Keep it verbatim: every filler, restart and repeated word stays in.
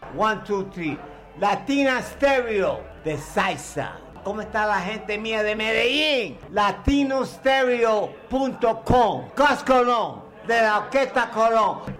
One, two, three. Latina Stereo de Saiza. ¿Cómo está la gente mía de Medellín? latino stereo punto com. Gus Colón, de la Orquesta Colón.